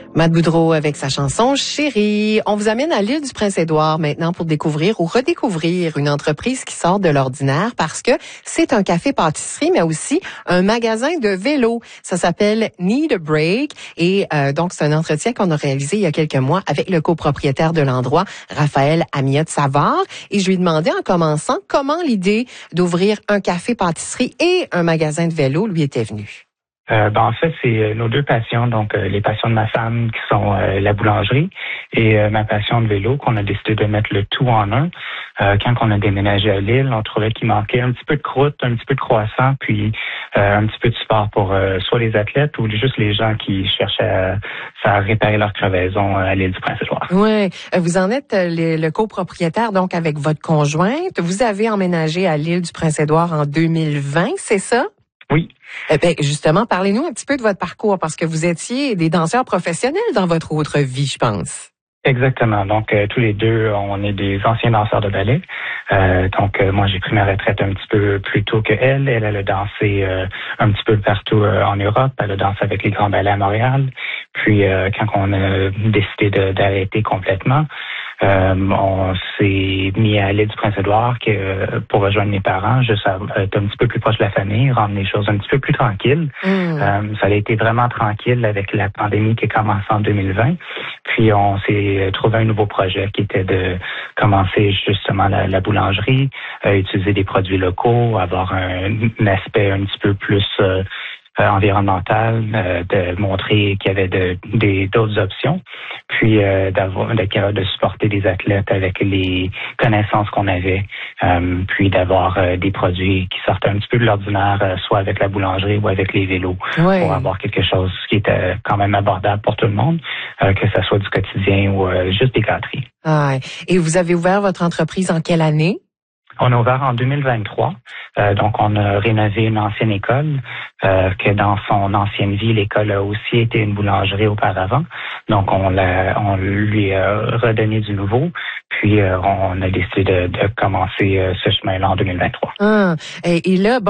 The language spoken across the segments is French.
Matt Boudreau avec sa chanson Chérie. On vous amène à l'île du Prince-Édouard maintenant pour découvrir ou redécouvrir une entreprise qui sort de l'ordinaire parce que c'est un café-pâtisserie, mais aussi un magasin de vélos. Ça s'appelle Need a Break et donc c'est un entretien qu'on a réalisé il y a quelques mois avec le copropriétaire de l'endroit, Raphaël Amiotte-Savard. Et je lui ai demandé en commençant comment l'idée d'ouvrir un café-pâtisserie et un magasin de vélos lui était venue. En fait, c'est nos deux passions, donc les passions de ma femme qui sont la boulangerie et ma passion de vélo qu'on a décidé de mettre le tout en un. Quand on a déménagé à Lille, on trouvait qu'il manquait un petit peu de croûte, un petit peu de croissant, puis un petit peu de support pour soit les athlètes ou juste les gens qui cherchaient à faire réparer leur crevaison à l'île du Prince-Édouard. Oui, vous en êtes le copropriétaire donc avec votre conjointe. Vous avez emménagé à l'île du Prince-Édouard en 2020, c'est ça? Oui. Justement, parlez-nous un petit peu de votre parcours parce que vous étiez des danseurs professionnels dans votre autre vie, je pense. Exactement. Donc, tous les deux, on est des anciens danseurs de ballet. Moi, j'ai pris ma retraite un petit peu plus tôt que elle. Elle a dansé un petit peu partout en Europe. Elle a dansé avec les grands ballets à Montréal. Puis, quand on a décidé d'arrêter complètement, on s'est mis à l'île du Prince-Édouard pour rejoindre mes parents, juste être un petit peu plus proche de la famille, rendre les choses un petit peu plus tranquilles. Ça a été vraiment tranquille avec la pandémie qui a commencé en 2020. Puis on s'est trouvé un nouveau projet qui était de commencer justement la boulangerie, utiliser des produits locaux, avoir un aspect un petit peu plus environnemental, de montrer qu'il y avait d'autres options, puis d'être capable de supporter des athlètes avec les connaissances qu'on avait, puis d'avoir des produits qui sortaient un petit peu de l'ordinaire, soit avec la boulangerie ou avec les vélos, pour avoir quelque chose qui était quand même abordable pour tout le monde, que ça soit du quotidien ou juste des gâteries. Et vous avez ouvert votre entreprise en quelle année? On a ouvert en 2023. Donc, on a rénové une ancienne école, que dans son ancienne vie, l'école a aussi été une boulangerie auparavant. Donc, on lui a redonné du nouveau. Puis, on a décidé de commencer ce chemin-là en 2023. Et là,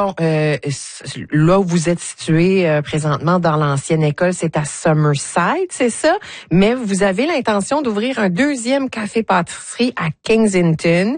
là où vous êtes situé présentement dans l'ancienne école, c'est à Summerside, c'est ça? Mais vous avez l'intention d'ouvrir un deuxième café-pâtisserie à Kensington.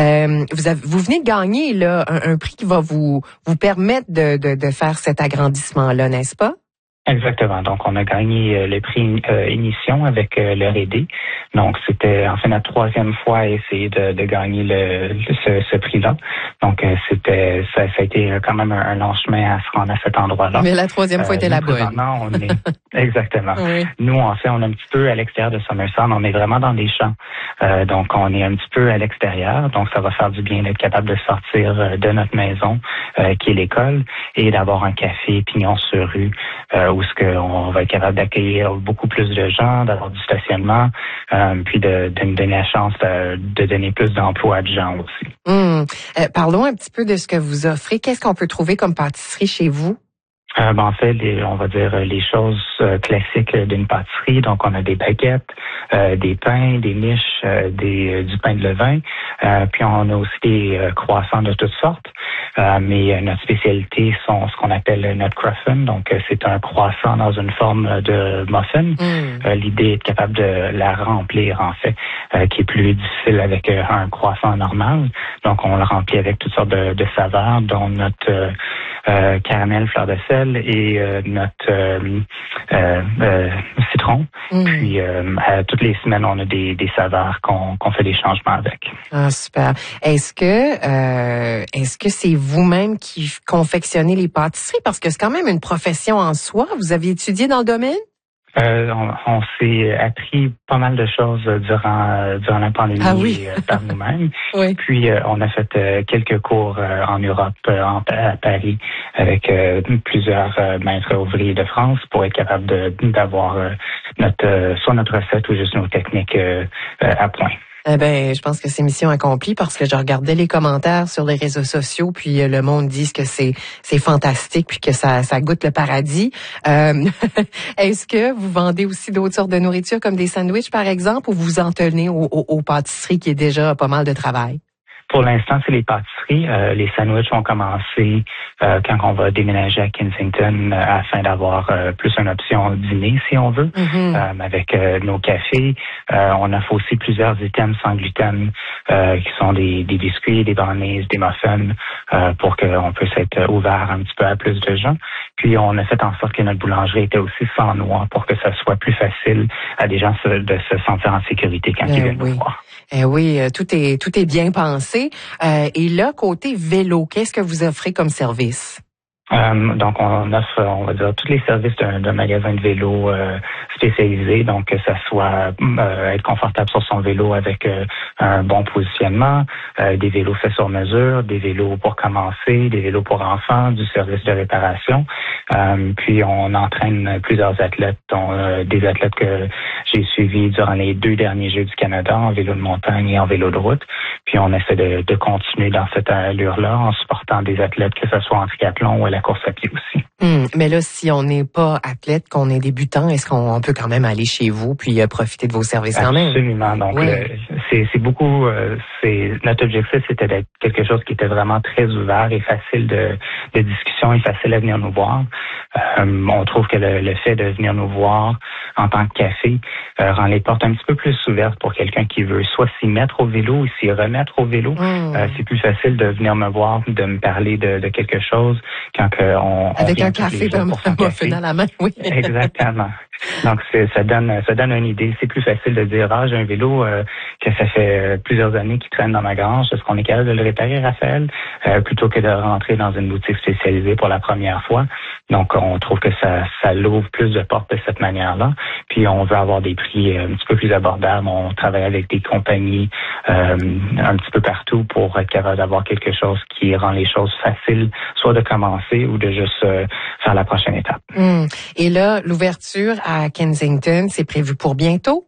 Vous venez de gagner là un prix qui va vous permettre de faire cet agrandissement-là, n'est-ce pas? Exactement. Donc, on a gagné le prix Ignition avec le R&D. Donc, c'était en fait notre troisième fois à essayer de gagner ce prix-là. Donc, ça a été quand même un long chemin à se rendre à cet endroit-là. Mais la troisième fois était la bonne. Exactement. Oui. Nous, en fait, on est un petit peu à l'extérieur de Summerside. On est vraiment dans les champs. Donc, on est un petit peu à l'extérieur. Donc, ça va faire du bien d'être capable de sortir de notre maison, qui est l'école, et d'avoir un café pignon sur rue, où ce qu'on va être capable d'accueillir beaucoup plus de gens, d'avoir du stationnement, puis de nous donner la chance de donner plus d'emplois à des gens aussi. Parlons un petit peu de ce que vous offrez. Qu'est-ce qu'on peut trouver comme pâtisserie chez vous? En fait, on va dire les choses classiques d'une pâtisserie. Donc, on a des baguettes, des pains, des miches, du pain de levain. Puis, on a aussi des croissants de toutes sortes. Mais notre spécialité sont ce qu'on appelle le nutcraffin. Donc, c'est un croissant dans une forme de muffin. L'idée est de capable de la remplir, en fait, qui est plus difficile avec un croissant normal. Donc, on le remplit avec toutes sortes de saveurs, dont notre caramel, fleur de sel et notre citron. Puis, toutes les semaines, on a des saveurs qu'on fait des changements avec. Ah, super. Est-ce que c'est vous-même qui confectionnez les pâtisseries? Parce que c'est quand même une profession en soi. Vous avez étudié dans le domaine? On s'est appris pas mal de choses durant la pandémie par nous-mêmes. Oui. Puis on a fait quelques cours en Europe, à Paris, avec plusieurs maîtres ouvriers de France pour être capable d'avoir soit notre recette ou juste nos techniques à point. Je pense que c'est mission accomplie parce que je regardais les commentaires sur les réseaux sociaux, puis le monde dit que c'est fantastique, puis que ça goûte le paradis. Est-ce que vous vendez aussi d'autres sortes de nourriture comme des sandwichs par exemple, ou vous en tenez aux pâtisseries qui est déjà pas mal de travail? Pour l'instant, c'est les pâtisseries. Les sandwichs vont commencer quand on va déménager à Kensington afin d'avoir plus une option dîner, si on veut, avec nos cafés. On offre aussi plusieurs items sans gluten qui sont des biscuits, des brownies, des muffins pour qu'on puisse être ouvert un petit peu à plus de gens. Puis, on a fait en sorte que notre boulangerie était aussi sans noix pour que ça soit plus facile à des gens de se sentir en sécurité quand ils viennent nous voir. Oui, tout est bien pensé. Et là, côté vélo, qu'est-ce que vous offrez comme service? Donc, on offre, on va dire, tous les services d'un magasin de vélo spécialisé. Donc, que ça soit être confortable sur son vélo avec un bon positionnement, des vélos faits sur mesure, des vélos pour commencer, des vélos pour enfants, du service de réparation. Puis, on entraîne plusieurs athlètes, dont des athlètes que j'ai suivis durant les 2 derniers Jeux du Canada en vélo de montagne et en vélo de route. Puis, on essaie de continuer dans cette allure-là en supportant des athlètes, que ce soit en triathlon ou à la course à pied aussi. Mais là, si on n'est pas athlète, qu'on est débutant, est-ce qu'on peut quand même aller chez vous puis profiter de vos services quand même? Absolument. Donc, c'est beaucoup. Notre objectif, c'était d'être quelque chose qui était vraiment très ouvert et facile de discussion et facile à venir nous voir. On trouve que le fait de venir nous voir en tant que café rend les portes un petit peu plus ouvertes pour quelqu'un qui veut soit s'y mettre au vélo ou s'y remettre au vélo. C'est plus facile de venir me voir, de me parler de quelque chose quand on avec un café d'un muffin à la main, oui. Exactement. Donc, ça donne une idée. C'est plus facile de dire, j'ai un vélo que ça fait plusieurs années qu'il traîne dans ma grange. Est-ce qu'on est capable de le réparer, Raphaël? Plutôt que de rentrer dans une boutique spécialisée pour la première fois. Donc, on trouve que ça l'ouvre plus de portes de cette manière-là. Puis, on veut avoir des prix un petit peu plus abordables. On travaille avec des compagnies un petit peu partout pour être capable d'avoir quelque chose qui rend les choses faciles, soit de commencer ou de juste faire la prochaine étape. Et là, l'ouverture à Kensington, c'est prévu pour bientôt?